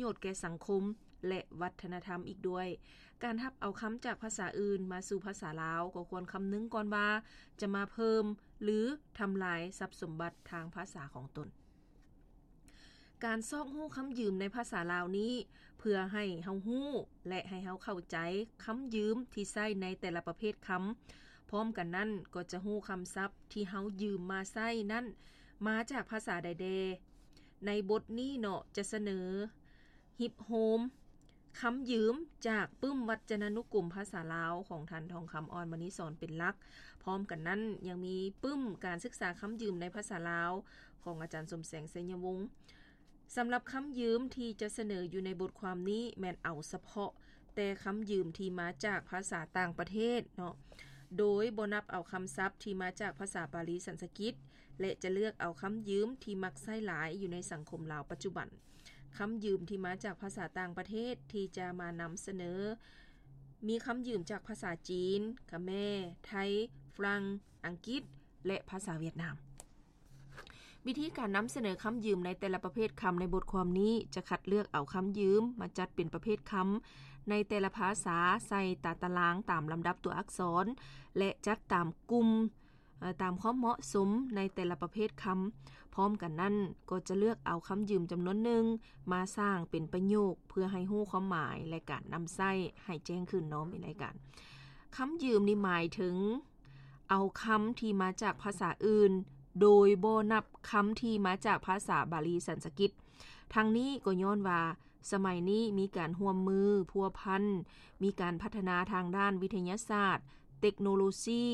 โยชน์แก่สังคมและวัฒนธรรมอีกด้วยการรับเอาคำจากภาษาอื่นมาสู่ภาษาลาวก็ควรคำนึงก่อนว่าจะมาเพิ่มหรือทำลายทรัพย์สมบัติทางภาษาของตนการซอกฮู้คำยืมในภาษาลาวนี้เพื่อให้เฮาฮู้และให้เฮาเข้าใจคำยืมที่ใช้ในแต่ละประเภทคำพร้อมกันนั้นก็จะฮู้คำศัพท์ที่เฮายืมมาใช้นั้นมาจากภาษาใดๆในบทนี้เนาะจะเสนอฮิปโฮมคำยืมจากปึ้มวัจนานุกรมภาษาลาวของท่านทองคำอ่อนมณีสอนเป็นหลักพร้อมกันนั้นยังมีปึ้มการศึกษาคำยืมในภาษาลาวของอาจารย์สมแสงเสญยวงศ์สำหรับคำยืมที่จะเสนออยู่ในบทความนี้แม่นเอาเฉพาะแต่คำยืมที่มาจากภาษาต่างประเทศเนาะโดยบ่นับเอาคำศัพท์ที่มาจากภาษาบาลีสันสกฤตและจะเลือกเอาคำยืมที่มักใช้หลายอยู่ในสังคมลาวปัจจุบันคำยืมที่มาจากภาษาต่างประเทศที่จะมานำเสนอมีคำยืมจากภาษาจีนเขมรไทยฝรั่งอังกฤษและภาษาเวียดนามวิธีการนำเสนอคำยืมในแต่ละประเภทคำในบทความนี้จะคัดเลือกเอาคำยืมมาจัดเป็นประเภทคำในแต่ละภาษาใส่ตารางตามลำดับตัวอักษรและจัดตามกลุ่มตามความเหมาะสมในแต่ละประเภทคำพร้อมกันนั้นก็จะเลือกเอาคำยืมจำนวนหนึ่งมาสร้างเป็นประโยคเพื่อให้รู้ความหมายและการนำใช้ให้แจ้งขึ้นเนาะในรายการคำยืมนี่หมายถึงเอาคำที่มาจากภาษาอื่นโดยบ่นับคำที่มาจากภาษาบาลีสันสกฤตทั้งนี้ก็ย้อนว่าสมัยนี้มีการร่วมมือพัวพันมีการพัฒนาทางด้านวิทยาศาสตร์เทคโนโลยี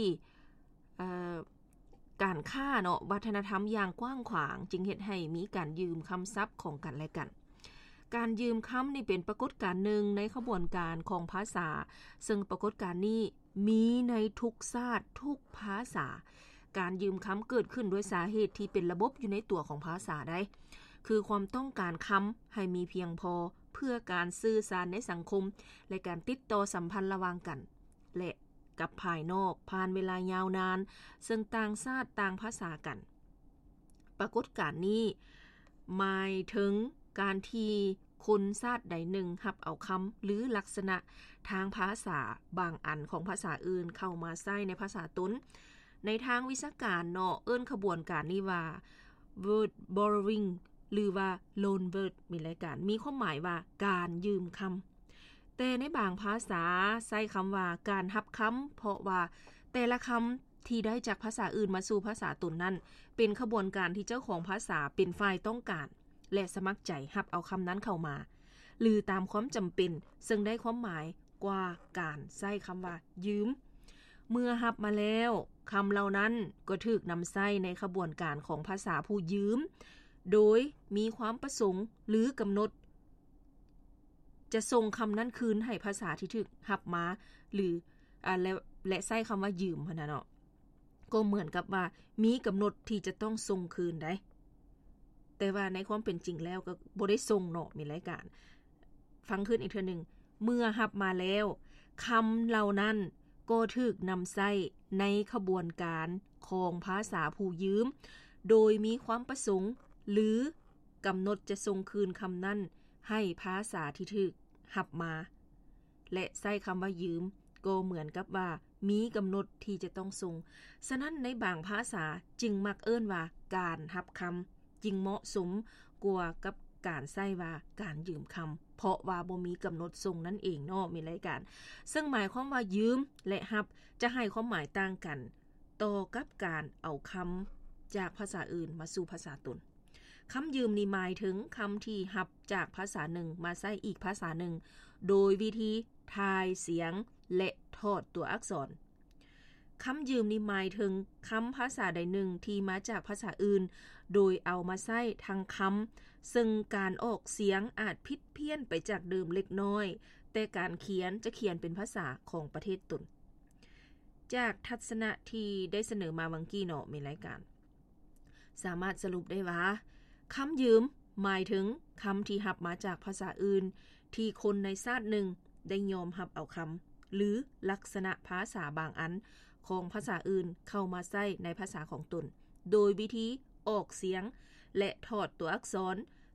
การค้าเนาะวัฒนธรรมอย่างกว้างขวางจึงเฮ็ดให้มีการยืมคำศัพท์ของกันและกันการยืมคำนี่เป็นปรากฏการณ์หนึ่งในขบวนการของภาษาซึ่งปรากฏการณ์นี้มีในทุกชาติทุกภาษาการยืมคำเกิดขึ้นด้วยสาเหตุที่เป็นระบบอยู่ในตัวของภาษาได้คือความต้องการคำให้มีเพียงพอเพื่อการสื่อสารในสังคมและการติดต่อสัมพันธ์ระหว่างกันและกับภายนอกผ่านเวลายาวนานซึ่งต่างชาติต่างภาษากันปรากฏการณ์นี้หมายถึงการที่คนชาติใดหนึ่งรับเอาคำหรือลักษณะทางภาษาบางอันของภาษาอื่นเข้ามาใช้ในภาษาตนในทางวิชาการเนาะเอิ้นขบวนการนี้ว่า word borrowing หรือว่า loan word มีรายการมีความหมายว่าการยืมคำแต่ในบางภาษาใช้คำว่าการรับคำเพราะว่าแต่ละคำที่ได้จากภาษาอื่นมาสู่ภาษาตนนั้นเป็นขบวนการที่เจ้าของภาษาเป็นฝ่ายต้องการและสมัครใจรับเอาคำนั้นเข้ามาหรือตามความจำเป็นซึ่งได้ความหมายกว่าการใช้คำว่ายืมเมื่อรับมาแล้วคำเหล่านั้นก็ถูกนำใช้ในขบวนการของภาษาผู้ยืมโดยมีความประสงค์หรือกำหนดจะส่งคำนั้นคืนให้ภาษาที่ถูกรับมาหรือและใช้คำว่ายืมพะนะเนาะก็เหมือนกับว่ามีกำหนดที่จะต้องส่งคืนได้แต่ว่าในความเป็นจริงแล้วก็บ่ได้ส่งเนาะมีรายการฟังขึ้นอีกเทื่อนึงเมื่อรับมาแล้วคำเหล่านั้นก็ถูกนำใช้ในขบวนการของภาษาผู้ยืมโดยมีความประสงค์หรือกำหนดจะส่งคืนคำนั้นให้ภาษาที่ถูกรับมาและใช้คำว่ายืมก็เหมือนกับว่ามีกำหนดที่จะต้องส่งฉะนั้นในบางภาษาจึงมักเอิ้นว่าการรับคำจึงเหมาะสมกว่ากับการใช้ว่าการยืมคำเพราะว่าบ่มีกำหนดส่งนั่นเองเนาะมีรายการซึ่งหมายความว่ายืมและรับจะให้ความหมายต่างกันต่อกับการเอาคำจากภาษาอื่นมาสู่ภาษาตนคำยืมนี่หมายถึงคำที่รับจากภาษาหนึ่งมาใช้อีกภาษาหนึ่งโดยวิธีทายเสียงและถอดตัวอักษรคำยืมนี่หมายถึงคำภาษาใดหนึ่งที่มาจากภาษาอื่นโดยเอามาใช้ทางคำซึ่งการออกเสียงอาจผิดเพี้ยนไปจากเดิมเล็กน้อยแต่การเขียนจะเขียนเป็นภาษาของประเทศตนจากทัศนะที่ได้เสนอมาวังกี้เนาะในรายการสามารถสรุปได้ว่าคำยืมหมายถึงคำที่รับมาจากภาษาอื่นที่คนในชาติหนึ่งได้ยอมรับเอาคำหรือลักษณะภาษาบางอันของภาษาอื่นเข้ามาใช้ในภาษาของตนโดยวิธีออกเสียงและถอดตัวอักษร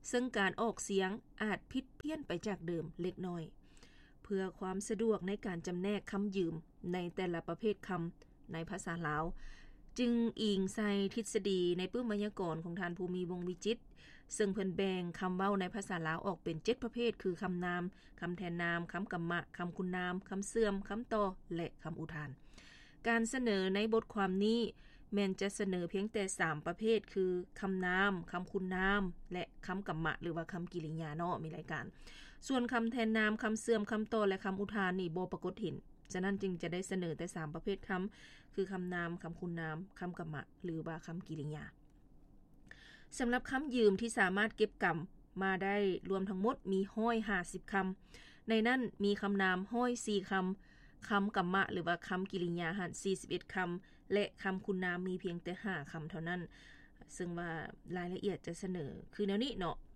ซึ่งการออกเสียงอาจผิดเพี้ยนไปจากเดิมเล็กน้อยเพื่อความสะดวกในการจำแนกคำยืมในแต่ละประเภทคำในภาษาลาวจึงอิงใส่ทฤษฎีในปึ้มไวยากรณ์ของท่านภูมิวงศ์วิจิตรซึ่งเพิ่นแบ่งคำเว้าในภาษาลาวออกเป็น7ประเภทคือคำนามคำแทนนามคำกรรมะคำคุณนามคำเสื่อมคำต่อและคำอุทานการเสนอในบทความนี้แม้นจะเสนอเพียงแต่3ประเภทคือคำนามคำคุณนามและคำกรรมะหรือว่าคำกริยาเนาะมีรายการส่วนคำแทนนามคำเสื่อมคำต่อและคำอุทานนี่บ่ปรากฏเห็นฉะนั้นจึงจะได้เสนอแต่3ประเภทคำคือคำนามคำคุณนามคำกรรมะหรือว่าคำกริยาสำหรับคำยืมที่สามารถเก็บกำมาได้รวมทั้งหมดมี150คำในนั้นมีคำนาม104คำคำกรรมะหรือว่าคำกริยาหัน41คำและคำคุณนามมีเพียงแต่5คำเท่านั้นซึ่งว่ารายละเอียดจะเสนอคือแนวนี้เนาะ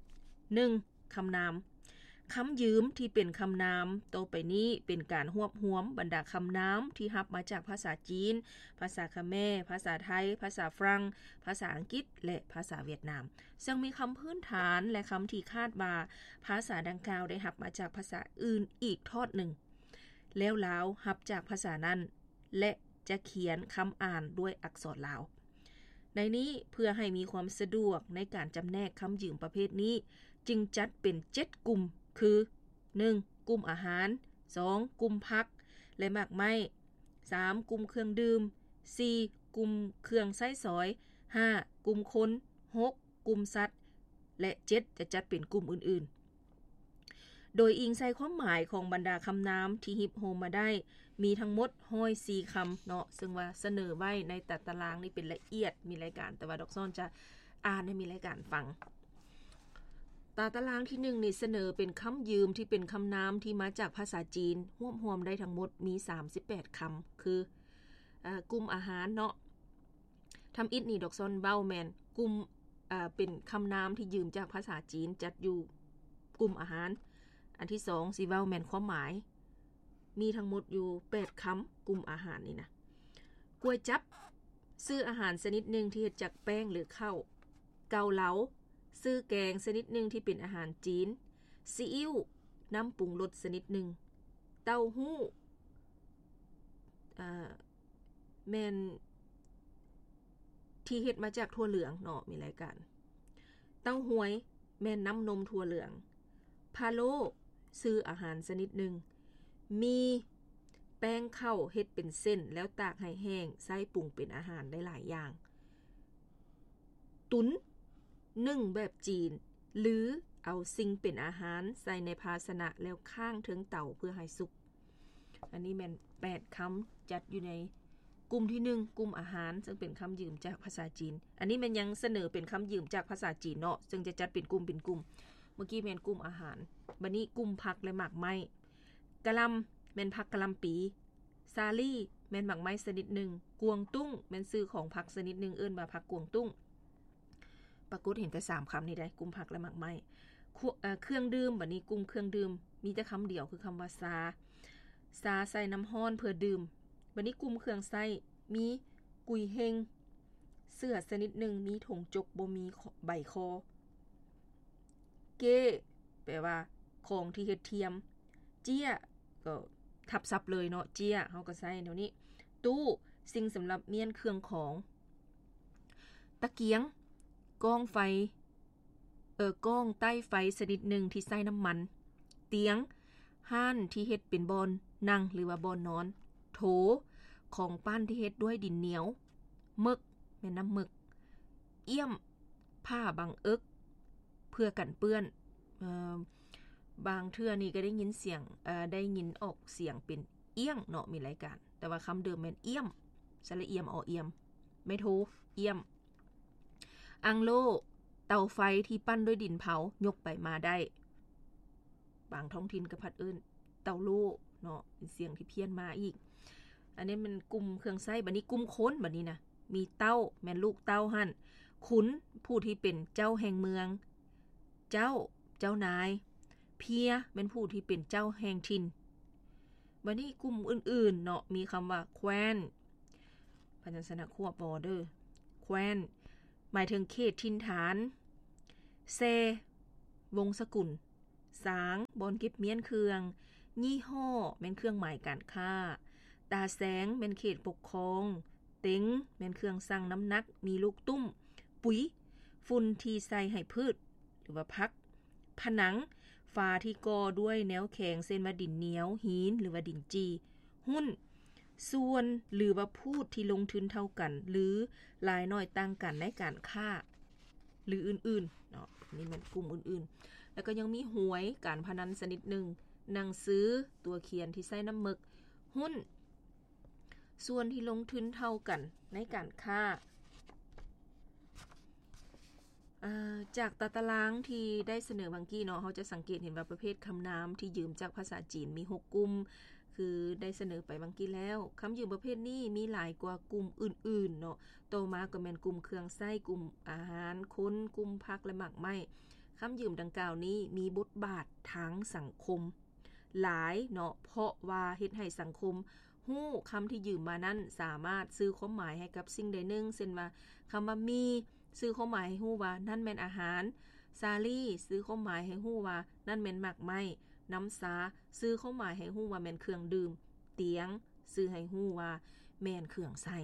1. คำนามคำยืมที่เป็นคำนามต่อไปนี้เป็นการรวบรวมบรรดาคำนามที่รับมาจากภาษาจีนภาษาเขมรภาษาไทยภาษาฝรั่งภาษาอังกฤษและภาษาเวียดนามซึ่งมีคำพื้นฐานและคำที่คาดว่าภาษาดังกล่าวได้รับมาจากภาษาอื่นอีกทอดหนึ่งแล้วลาวรับจากภาษานั้นและจะเขียนคำอ่านด้วยอักษรลาวในนี้เพื่อให้มีความสะดวกในการจำแนกคำยืมประเภทนี้จึงจัดเป็น7กลุ่มคือ 1. กลุ่มอาหาร 2. กลุ่มผักและหมากไม้ 3. กลุ่มเครื่องดื่ม 4. กลุ่มเครื่องใช้สอย 5. กลุ่มคน 6. กลุ่มสัตว์และ 7. จะจัดเป็นกลุ่มอื่นๆโดยอิงใส่ความหมายของบรรดาคำนามที่ฮิปโฮมมาได้มีทั้งหมด104คำเนาะซึ่งว่าเสนอไว้ในตารางนี่เป็นละเอียดมีรายการแต่ว่าดอกซ่อนจะอ่านให้มีรายการฟังตารางที่1นี่เสนอเป็นคำยืมที่เป็นคำนามที่มาจากภาษาจีนรวมได้ทั้งหมดมี38คำคือกลุ่มอาหารเนาะทำอิฐนี่ดอกซ่อนเบ้าแมนกลุ่มเป็นคำนามที่ยืมจากภาษาจีนจัดอยู่กลุ่มอาหารอันที่2สิเว้าแมนความหมายมีทั้งหมดอยู่8คำกลุ่มอาหารนี่นะก๋วยจั๊บซื้ออาหารชนิดหนึ่งที่เฮ็ดจากแป้งหรือข้าวเกาเหลาซื้อแกงชนิดหนึ่งที่เป็นอาหารจีนซีอิ๊วน้ำปรุงรสชนิดหนึ่งเต้าหู้แม่นที่เฮ็ดมาจากถั่วเหลืองเนาะมีรายการเต้าหวยแม่นน้ำนมถั่วเหลืองพาโลซื้ออาหารชนิดหนึ่งมีแป้งข้าวเฮ็ดเป็นเส้นแล้วตากให้แห้งใส่ปรุงเป็นอาหารได้หลายอย่างตุ๋นนึ่งแบบจีนหรือเอาสิ่งเป็นอาหารใส่ในภาชนะแล้วข้างถึงเตาเพื่อให้สุกอันนี้แม่น8คำจัดอยู่ในกลุ่มที่1กลุ่มอาหารซึ่งเป็นคำยืมจากภาษาจีนอันนี้มันยังเสนอเป็นคำยืมจากภาษาจีนเนาะซึ่งจะจัดเป็นกลุ่มเมื่อกี้แม่นกลุ่มอาหารบัดนี้กลุ่มผักและหมากไม้กะหล่ำแม่นผักกะหล่ำปีซาลี่แม่นหมากไม้ชนิดหนึ่งกวงตุ้งแม่นชื่อของผักชนิดหนึ่งเอิ้นว่าผักกวงตุ้งปรากฏเห็นแต่3คำนี้ได้กลุ่มผักและหมากไม้เครื่องดื่มบัดนี้กลุ่มเครื่องดื่มมีแต่คำเดียวคือคำว่าซาใส่น้ำร้อนเพื่อดื่มบัดนี้กลุ่มเครื่องใช้มีกุยเฮงเสื้อชนิดหนึ่งมีถงจกบ่มีใบคอเก้แปลว่าของที่เฮ็ดเทียมเจี้ยก็ทับศัพท์เลยเนาะเจี้ยเฮาก็ใช้เดี๋ยวนี้ตู้สิ่งสำหรับเมียนเครื่องของตะเกียงก้องไฟก้องใต้ไฟชนิดหนึ่งที่ใส่น้ำมันเตียงห้านที่เฮ็ดเป็นบอนนั่งหรือว่าบอนนอนโถของปั้นที่เฮ็ดด้วยดินเหนียวมึกแม่น้ำมึกเอี้ยมผ้าบังเอิกเพื่อกันเปื้อนบางเทื่อนี่ก็ได้ยินเสียงได้ยินออกเสียงเป็นเอี้ยงเนาะมีรายการแต่ว่าคำเดิมแม่นเอี้ยมสระเอียมอเอียมไม่โทเอี้ยมอังโลเตาไฟที่ปั้นด้วยดินเผายกไปมาได้บางท้องถิ่นก็พัดเอิ้นเตาโลเนาะเป็นเสียงที่เพี้ยนมาอีกอันนี้มันกลุ่มเครื่องใช้บัดนี้กลุ่มคนบัดนี้นะมีเต้าแม่นลูกเต้าหั่นขุนผู้ที่เป็นเจ้าแห่งเมืองเจ้านายเพียเป็นผู้ที่เป็นเจ้าแห่งถิ่นบัดนี้กลุ่มอื่นๆเนาะมีคำว่าแคว้นพยัญชนะควบบอร์เดอร์แคว้นหมายถึงเขตถิ่นฐานเซวงสกุลสางบอนเก็บเมียนเครื่องยี่ห้อแม่นเครื่องหมายการค้าตาแสงแม่นเขตปกครองเต็งแม่นเครื่องสั่งน้ำหนักมีลูกตุ้มปุ๋ยฝุ่นที่ใส่ให้พืชหรือว่าพักผนังฝาที่ก่อด้วยแนวแข็งเส้นว่าดินเหนียวหินหรือว่าดินจีหุ้นส่วนหรือว่าพูดที่ลงทุนเท่ากันหรือหลายน้อยต่างกันในการค้าหรืออื่นๆเนาะนี่มันกลุ่มอื่นๆแล้วก็ยังมีหวยการพนันชนิดหนึ่งหนังสือตัวเขียนที่ใส่น้ำหมึกหุ้นส่วนที่ลงทุนเท่ากันในการค้าจากตารางที่ได้เสนอบางกี้เนาะเขาจะสังเกตเห็นว่าประเภทคำนามที่ยืมจากภาษาจีนมี6กลุ่มคือได้เสนอไปบางกี้แล้วคำยืมประเภทนี้มีหลายกว่ากลุ่มอื่นๆเนาะต่อมาก็แม่นกลุ่มเครื่องไส้กลุ่มอาหารคนกลุ่มพักและหมากไม้คำยืมดังกล่าวนี้มีบทบาททางสังคมหลายเนาะเพราะว่าเฮ็ดให้สังคมฮู้คำที่ยืมมานั้นสามารถซื้อความหมายให้กับสิ่งใดหนึ่งเช่นว่าคำว่ามีซื้อความหมายให้ฮู้ว่านั่นแม่นอาหารซาลี่ซื้อความหมายให้ฮู้ว่านั่นแม่นหมากไม้น้ำสาซื้อความหมายให้ฮู้ว่าแม่นเครื่องดื่มเตียงซื้อให้ฮู้ว่าแม่นเครื่องใช้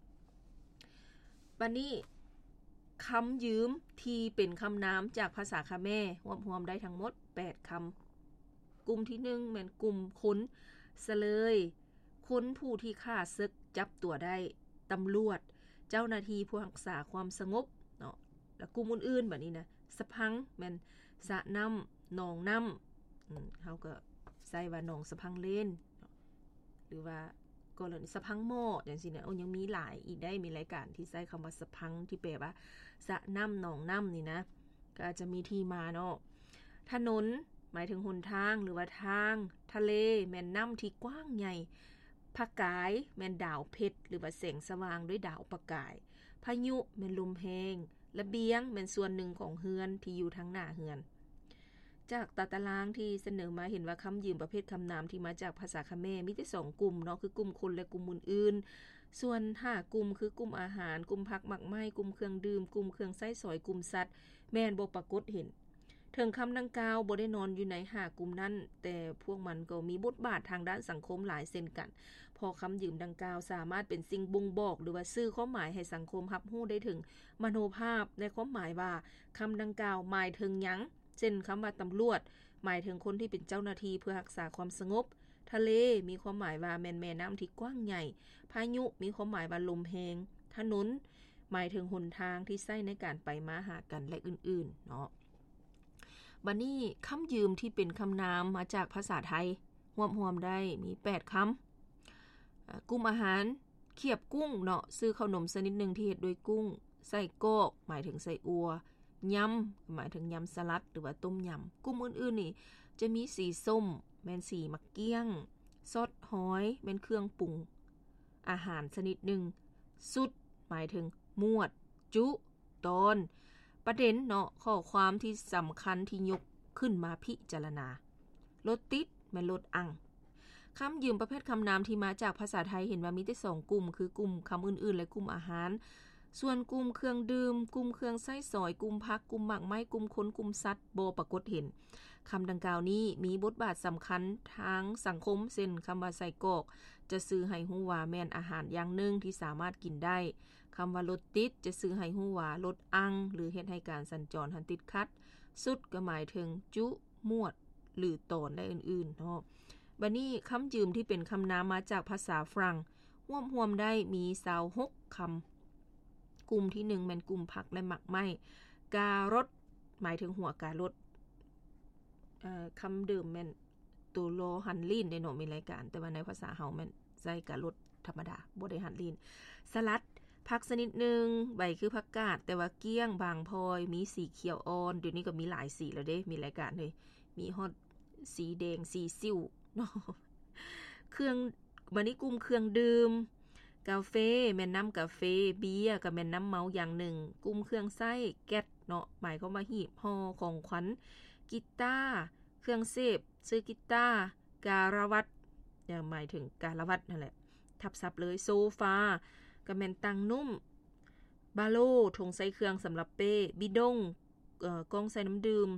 บัดนี้คำยืมที่เป็นคำนามจากภาษาคาแม่รวมได้ทั้งหมด8คำกลุ่มที่1แม่นกลุ่มคนเสลยคนผู้ที่ฆ่าศึกจับตัวได้ตำรวจเจ้าหน้าที่ผู้รักษาความสงบเนาะแล้วกลุ่มอื่นๆแบบนี้นะสะพังแม่นสะน้ำหนองน้ำเฮาก็ใส่ว่าหนองสะพังเลนหรือว่ากรณีสะพังหม้อจังซี่นะยังมีหลายอีกได้มีรายการที่ใช้คำว่าสะพังที่แปลว่าสะน้ำหนองน้ำนี่นะก็อาจจะมีที่มาเนาะถนนหมายถึงหนทางหรือว่าทางทะเลแม่นน้ำที่กว้างใหญ่ประกายแม่นดาวเพชรหรือว่าแสงสว่างด้วยดาวประกายพายุแม่นลมแห้งระเบียงแม่นส่วนหนึ่งของเฮือนที่อยู่ทางหน้าเฮือนจากตารางที่เสนอมาเห็นว่าคำยืมประเภทคำนามที่มาจากภาษาคเขมรมีแต่2กลุ่มเนาะคือกลุ่มคนและกลุ่มอื่นๆส่วน5กลุ่มคือกลุ่มอาหารกลุ่มผักหมักไม้กลุ่มเครื่องดื่มกลุ่มเครื่องใช้สอยกลุ่มสัตว์แม่นบ่ปรากฏเห็นถึงคำดังกล่าวบ่ได้นอนอยู่ใน5กลุ่มนั้นแต่พวกมันก็มีบทบาททางด้านสังคมหลายเช่นกันพอคำยืมดังกล่าวสามารถเป็นสิ่งบ่งบอกหรือว่าสื่อความหมายให้สังคมรับรู้ได้ถึงมโนภาพในความหมายว่าคำดังกล่าวหมายถึงหยังเช่นคำว่าตำรวจหมายถึงคนที่เป็นเจ้าหน้าที่เพื่อรักษาความสงบทะเลมีความหมายว่าแม่น้ำที่กว้างใหญ่พายุมีความหมายว่าลมแรงถนนหมายถึงหนทางที่ใช้ในการไปมาหากันและอื่นๆเนาะบัดนี้คำยืมที่เป็นคำนามมาจากภาษาไทยรวมได้มี8คำกลุ่มอาหารเขียบกุ้งเนาะซื้อขนมชนิดนึงที่เฮ็ดด้วยกุ้งไส้กรอกหมายถึงไส้อัวยำหมายถึงยำสลัดหรือว่าต้มยำกลุ่มอื่นๆนี่จะมีสีส้มแม่นสีมะเกี้ยงซอสหอยแม่นเครื่องปรุงอาหารชนิดนึงสุดหมายถึงมวดจุตอนประเด็นเนาะข้อความที่สำคัญที่ยกขึ้นมาพิจารณารถติดแม่นรถอังคำยืมประเภทคำนามที่มาจากภาษาไทยเห็นว่ามีแต่2กลุ่มคือกลุ่มคำอื่นๆและกลุ่มอาหารส่วนกลุ่มเครื่องดื่มกลุ่มเครื่องใช้สอยกลุ่มพักกลุ่มหมากไม้กลุ่มคนกลุ่มสัตว์บ่ปรากฏเห็นคำดังกล่าวนี้มีบทบาทสำคัญทางสังคมเช่นคำว่าไส้กรอกจะสื่อให้ฮู้ว่าแม่นอาหารอย่างหนึ่งที่สามารถกินได้คำว่ารถติดจะสื่อให้ฮู้ว่ารถอังหรือเฮ็ดให้การสัญจรหันติดขัดสุดก็หมายถึงจุมวดหรือตอนและอื่นๆเนาะบัดนี้คำยืมที่เป็นคำนามมาจากภาษาฝรั่งรวมได้มี26คำกลุ่มที่1แม่นกลุ่มผักและหมักไม้การถหมายถึงหัวการถคำเดิมแม่นตัวโลหันลีนได้เนาะมีรายการแต่ว่าในภาษาเฮาแม่นใช้การถธรรมดาบ่ได้หันลีนสลัดผักชนิดนึงใบคือผักกาดแต่ว่าเกี้ยงบางพลอยมีสีเขียวอ่อนเดี๋ยวนี้ก็มีหลายสีแล้วเด้มีรายการเลยมีฮอดสีแดงสีซิ่วเนาะเครื่องบัดนี้กลุ่มเครื่องดื่มกาแฟแม่นน้ำกาแฟเบียร์ก็แม่นน้ำเมาอย่างหนึ่งกลุ่มเครื่องไส้แก๊สเนาะหมายความว่าหีบห่อของขวัญกีตาร์เครื่องเสพซื้อกีตาร์การวัตหมายถึงการวัตนั่นแหละทับศัพท์เลยโซฟาก็แม่นตังนุ่มบาโลถุงใส่เครื่องสำหรับเป้บิดงกล่องใส่น้ำดื่ม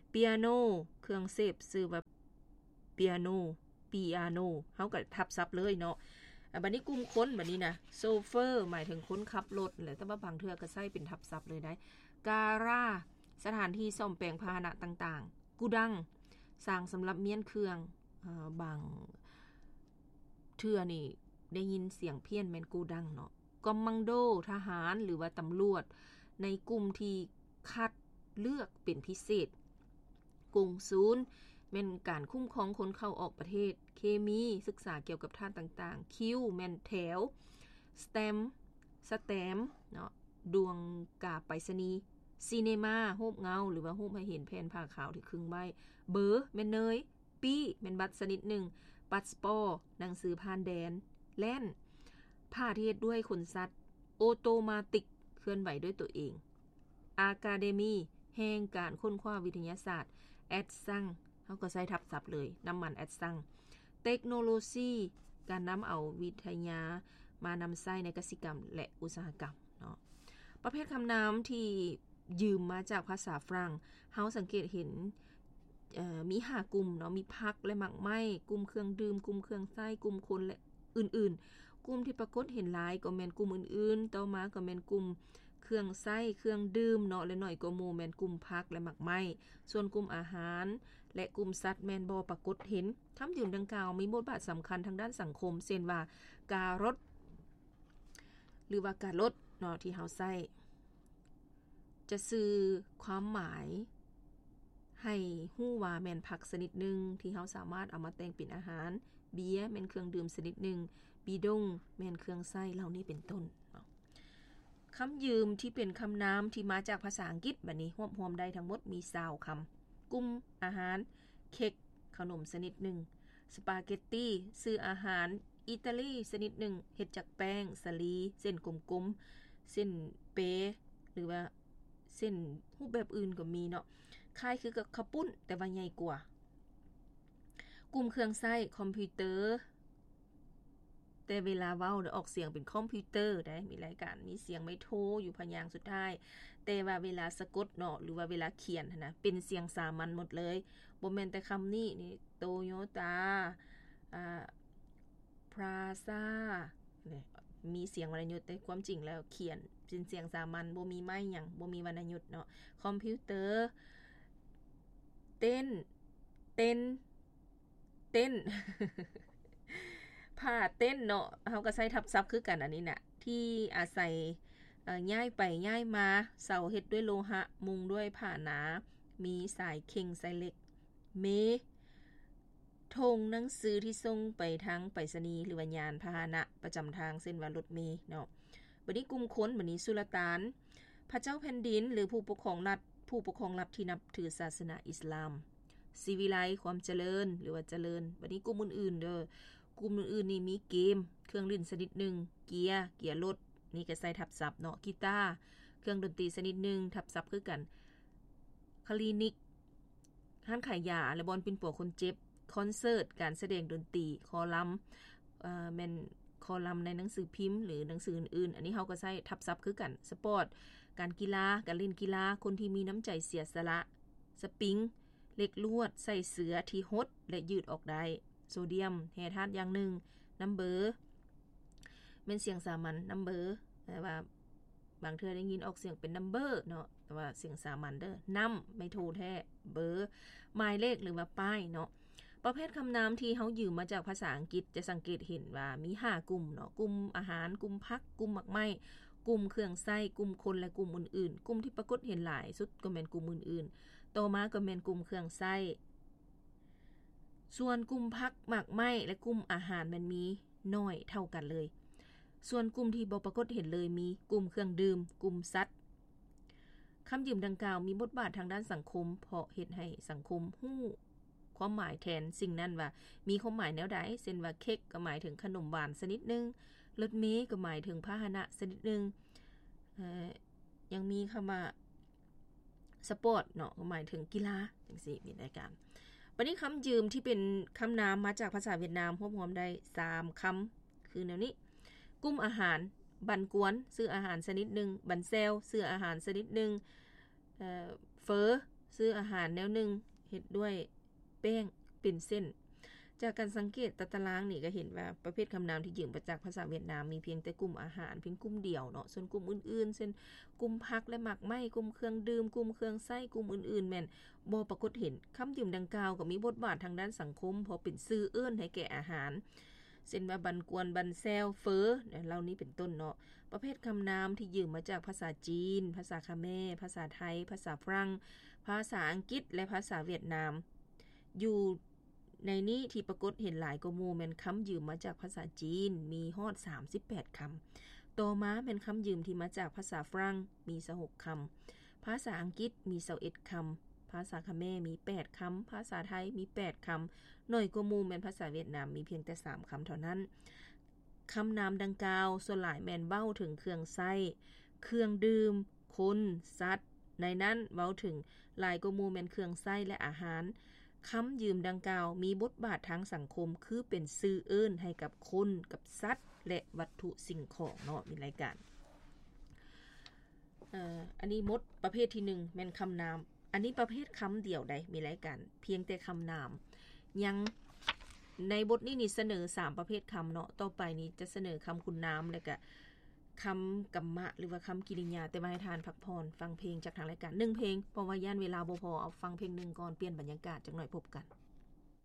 เปียโนเครื่องเสพชื่อว่าเปียโนเฮาก็ทับศัพท์เลยเนาะบัดนี้กลุ่มคนบัดนี้นะโซเฟอร์หมายถึงคนขับรถแหละแต่ว่าบางเทื่อก็ใช้เป็นทับศัพท์เลยได้การาสถานที่ซ่อมแปลงพาหนะต่างๆกูดังสร้างสำหรับเมียนเครื่องบางเทื่อนี่ได้ยินเสียงเพี้ยนแม่นกูดังเนาะกอมมังโดทหารหรือว่าตำรวจในกลุ่มที่คัดเลือกเป็นพิเศษกงศูนย์แม่นการคุ้มครองคนเข้าออกประเทศเคมีศึกษาเกี่ยวกับท่าต่างๆคิวแม่นแถวสแตมเนาะดวงกาไปรษณีย์ซีเนมารูปเงาหรือว่ารูปให้เห็นแผ่นผ้าขาวที่ครึ่งใบเบอร์แม่นเนยปี้แม่นบัตรชนิดหนึ่งปัสปอร์หนังสือผ่านแดนแล่นผ้าที่เฮ็ดด้วยขนสัตว์ออโตมาติกเคลื่อนไหวด้วยตัวเองอะคาเดมีแห่งการค้นคว้าวิทยาศาสตร์แอดซังเฮาก็ใช้ทับศัพท์เลยน้ำมันแอดซังเทคโนโลยีการนำเอาวิทยามานำใช้ในกสิกรรมและอุตสาหกรรมเนาะประเภทคำนามที่ยืมมาจากภาษาฝรั่งเฮาสังเกตเห็นมี5กลุ่มเนาะมีพักและหมักไม้กลุ่มเครื่องดื่มกลุ่มเครื่องใช้กลุ่มคนและอื่นๆกลุ่มที่ปรากฏเห็นหลายก็แม่นกลุ่มอื่นๆต่อมาก็แม่นกลุ่มเครื่องใช้เครื่องดื่มเนาะและหน่อยก็หมู่แม่นกลุ่มพักและหมักไม้ส่วนกลุ่มอาหารและกลุ่มสัตว์แม่นบ่ปรากฏเห็นคำยืมดังกล่าวมีบทบาทสำคัญทางด้านสังคมเช่นว่าการถหรือว่าการรถเนาะที่เฮาใช้จะสื่อความหมายให้ฮู้ว่าแม่นผักชนิดหนึ่งที่เฮาสามารถเอามาแต่งเป็นอาหารเบียร์แม่นเครื่องดื่มชนิดหนึ่งบีดงแม่นเครื่องใช้เหล่านี้เป็นต้นคำยืมที่เป็นคำนามที่มาจากภาษาอังกฤษบัดนี้รวมๆได้ทั้งหมดมี20คำกลุ่มอาหารเค้กขนมชนิดหนึ่งสปาเกตตี้ชื่ออาหารอิตาลีชนิดหนึ่งเฮ็ดจากแป้งสาลีเส้นกลมๆเส้นเปหรือว่าเส้นรูปแบบอื่นก็มีเนาะคล้ายคือกับข้าวปุ้นแต่ว่าใหญ่กว่ากลุ่มเครื่องใช้คอมพิวเตอร์แต่เวลาเว้าออกเสียงเป็นคอมพิวเตอร์ได้มีรายการมีเสียงไม่โทอยู่พยางค์สุดท้ายแต่ว่าเวลาสะกดเนาะหรือว่าเวลาเขียนนะเป็นเสียงสามัญหมดเลยบ่แม่นแต่คำนี้นี่โตโยต้าพราซาเนี่ยมีเสียงวรรณยุกต์แต่ความจริงแล้วเขียนเป็นเสียงสามัญบ่มีไม้หยังบ่มีวรรณยุกต์เนาะคอมพิวเตอร์เต้นผ้าเต้นเนาะเฮาก็ใช้ทับศัพท์คือกันอันนี้น่ะที่อาศัยย้ายไปย้ายมาเสาเฮ็ดด้วยโลหะมุงด้วยผ้าหนามีสายเข่งสายเหล็กเมธงหนังสือที่ส่งไปทางไปรษณีย์หรือว่ายานพาหนะประจำทางเส้นว่ารถเมล์เนาะบัดนี้กลุ่มคนบัดนี้สุลต่านพระเจ้าแผ่นดินหรือผู้ปกครองรัฐที่นับถือศาสนาอิสลามศิวิไลความเจริญหรือว่าเจริญบัดนี้กลุ่มอื่นๆเด้อกลุ่มอื่นๆนี่มีเกมเครื่องเล่นชนิดหนึ่งเกียร์รถนี่ก็ใส่ทับศัพท์เนาะกีตาร์เครื่องดนตรีชนิดหนึ่งทับศัพท์คือกันคลินิกห้านขายยาและบอนปินปัวคนเจ็บคอนเสิร์ตการแสดงดนตรีคอลัมน์แม่นคอลัมน์ในหนังสือพิมพ์หรือหนังสืออื่นๆอันนี้เฮาก็ใช้ทับศัพท์คือกันสปอร์ตการกีฬาการเล่นกีฬาคนที่มีน้ำใจเสียสละสปริงเหล็กลวดใส่เสือที่หดและยืดออกได้โซเดียมแร่ธาตุอย่างหนึ่งนัมเบอร์เป็นเสียงสามัญนัมเบอร์แต่ว่าบางเทื่อได้ยินออกเสียงเป็นนัมเบอร์เนาะแต่ว่าเสียงสามัญเด้อนัมไม่โทแท้เบอร์หมายเลขหรือว่าป้ายเนาะประเภทคำนามที่เฮายืมมาจากภาษาอังกฤษจะสังเกตเห็นว่ามี5กลุ่มเนาะกลุ่มอาหารกลุ่มพักกลุ่มหมักไม้กลุ่มเครื่องใช้กลุ่มคนและกลุ่มอื่นๆกลุ่มที่ปรากฏเห็นหลายสุดก็แม่นกลุ่มอื่นๆต่อมาก็แม่นกลุ่มเครื่องใช้ส่วนกลุ่มพักหมักไม้และกลุ่มอาหารมันมีน้อยเท่ากันเลยส่วนกลุ่มที่บ่ปรากฏเห็นเลยมีกลุ่มเครื่องดื่มกลุ่มสัตว์คำยืมดังกล่าวมีบทบาททางด้านสังคมเพราะเฮ็ดให้สังคมฮู้ความหมายแทนสิ่งนั้นว่ามีความหมายแนวใดเช่นว่าเค้กก็หมายถึงขนมหวานชนิดนึงรถเมล์ก็หมายถึงพาหนะชนิดนึงยังมีคำว่าสปอร์ตเนาะก็หมายถึงกีฬาจังซี่มีรายการวันนี้คำยืมที่เป็นคำนามมาจากภาษาเวียดนามรวมๆได้3คำคือแนวนี้กลุ่มอาหารบันกวนชื่ออาหารชนิดนึงบันแซวชื่ออาหารชนิดนึงเฟอซื้ออาหารแนวหนึ่งเฮ็ดด้วยแป้งเป็นเส้นจากการสังเกตตารางนี่ก็เห็นว่าประเภทคำนามที่ยืมมาจากภาษาเวียดนามมีเพียงแต่กลุ่มอาหารเพียงกลุ่มเดียวเนาะส่วนกลุ่มอื่นๆเช่นกลุ่มผักและหมักไหม้กลุ่มเครื่องดื่มกลุ่มเครื่องไส้กลุ่มอื่นๆแม่นบ่ปรากฏเห็นคำยืมดังกล่าวก็มีบทบาททางด้านสังคมเพราะเป็นชื่อเอิ้นให้แก่อาหารเช่นว่าบันกวนบันแซวเฟอเหล่านี้เป็นต้นเนาะประเภทคำนามที่ยืมมาจากภาษาจีนภาษาคาเมรภาษาไทยภาษาฝรั่งภาษาอังกฤษและภาษาเวียดนามอยู่ในนี้ที่ปรากฏเห็นหลายกว่าหมู่แม่นคำยืมมาจากภาษาจีนมีฮอด38คำต่อมาแม่นคำยืมที่มาจากภาษาฝรั่งมี26คำภาษาอังกฤษมี21คำภาษาคาเมรมี8คำภาษาไทยมี8คำน้อยกว่าหมู่แม่นภาษาเวียดนามมีเพียงแต่3คำเท่านั้นคำนามดังกล่าวส่วนหลายแม่นเว้าถึงเครื่องไส้เครื่องดื่มคนสัตว์ในนั้นเว้าถึงหลายกว่าหมู่แม่นเครื่องไส้และอาหารคำยืมดังกล่าวมีบทบาททางสังคมคือเป็นชื่อเอิ้นให้กับคนกับสัตว์และวัตถุสิ่งของเนาะมีรายการอันนี้หมดประเภทที่1แม่นคำนามอันนี้ประเภทคำเดียวได้มีรายการเพียงแต่คำนามยังในบทนี้นี่เสนอ3ประเภทคำเนาะต่อไปนี้จะเสนอคำคุณนามแล้วก็คำกรรมะหรือว่าคำกริยาแต่มาให้ทานพักพรฟังเพลงจากทางรายการ1เพลงเพราะว่าย่านเวลาบ่พอเอาฟังเพลง1ก่อนเปลี่ยนบรรยากาศจักหน่อยพบกัน